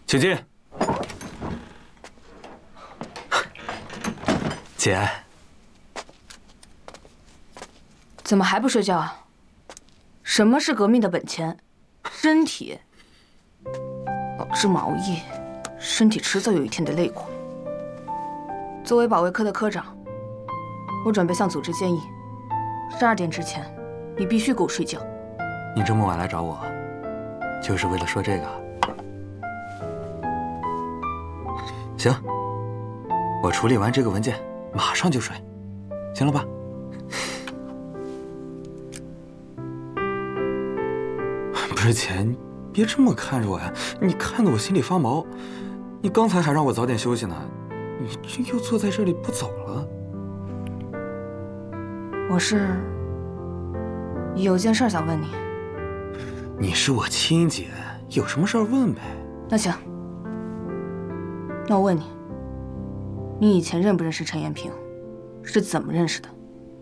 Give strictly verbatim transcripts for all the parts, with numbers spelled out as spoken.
请进。姐， 怎么还不睡觉啊？什么是革命的本钱？身体。老这么熬夜，身体迟早有一天得累垮。作为保卫科的科长，我准备向组织建议，十二点之前，你必须给我睡觉。 你这么晚来找我，就是为了说这个？行，我处理完这个文件，马上就睡，行了吧？不是姐，你别这么看着我呀！你看得我心里发毛。你刚才还让我早点休息呢，你这又坐在这里不走了？ 我是有件事想问你。 你是我亲姐，有什么事儿问呗。 那行，那我问你，你以前认不认识陈延平？是怎么认识的？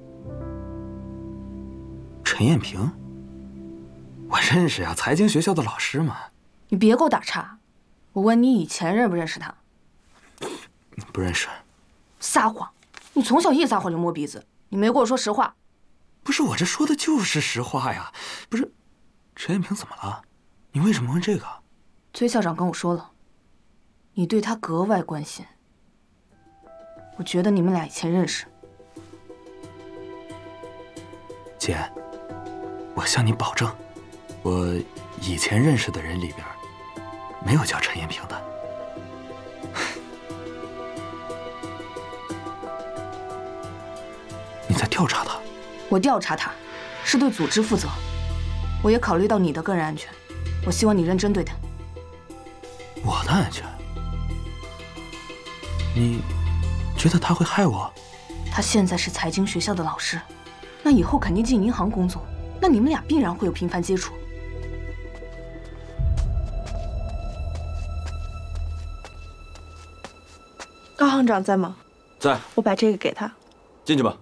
陈延平？我认识呀，财经学校的老师嘛。 你别给我打岔，我问你以前认不认识他？ 不认识。 撒谎！你从小一撒谎就摸鼻子，你没跟我说实话。 不是，我这说的就是实话呀。不是，陈延平怎么了？你为什么问这个？ 崔校长跟我说了，你对他格外关心。我觉得你们俩以前认识。 姐，我向你保证，我以前认识的人里边，没有叫陈延平的。你在调查他？ 我调查他，是对组织负责。我也考虑到你的个人安全，我希望你认真对待。 我的安全？你觉得他会害我？ 他现在是财经学校的老师，那以后肯定进银行工作，那你们俩必然会有频繁接触。 高行长在吗？ 在。 我把这个给他。 进去吧。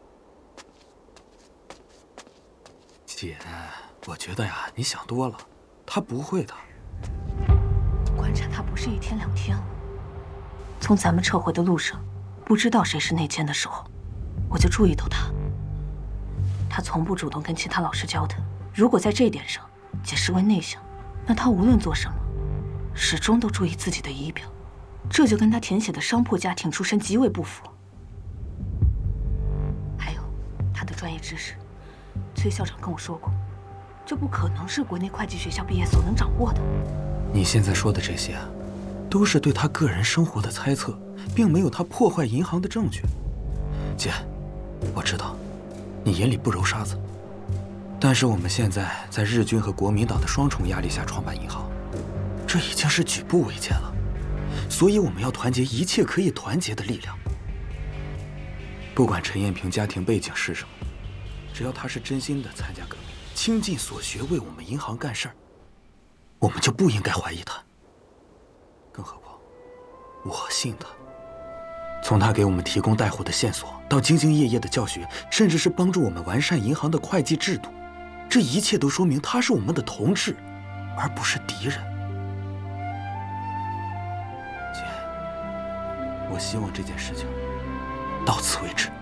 姐，我觉得呀，你想多了，他不会的。 观察他不是一天两天了。从咱们撤回的路上，不知道谁是内奸的时候，我就注意到他。他从不主动跟其他老师交谈。如果在这一点上姐视为内向，那他无论做什么，始终都注意自己的仪表，这就跟他填写的商铺家庭出身极为不符。还有他的专业知识，崔校长跟我说过，这不可能是国内会计学校毕业所能掌握的。 你现在说的这些，都是对他个人生活的猜测，并没有他破坏银行的证据。姐，我知道，你眼里不揉沙子，但是我们现在在日军和国民党的双重压力下创办银行，这已经是举步维艰了。所以我们要团结一切可以团结的力量。不管陈延平家庭背景是什么，只要他是真心的参加革命，倾尽所学为我们银行干事儿，我们就不应该怀疑他。更何况，我信他。从他给我们提供带货的线索，到兢兢业业的教学，甚至是帮助我们完善银行的会计制度，这一切都说明他是我们的同志，而不是敌人。姐，我希望这件事情到此为止。